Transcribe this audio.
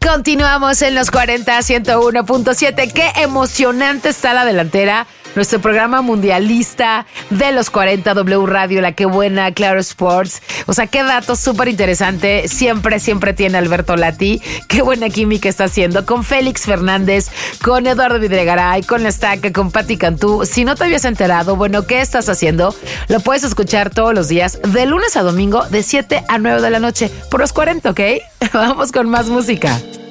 Continuamos en los 40 101.7. Qué emocionante está la delantera. Nuestro programa mundialista de los 40, W Radio, La Qué Buena, Claro Sports. O sea, qué dato súper interesante. Siempre tiene Alberto Lati. Qué buena química está haciendo con Félix Fernández, con Eduardo Videgaray, con La Estaca, con Pati Cantú. Si no te habías enterado, bueno, ¿qué estás haciendo? Lo puedes escuchar todos los días, de lunes a domingo, de 7 a 9 de la noche, por los 40, ¿ok? Vamos con más música.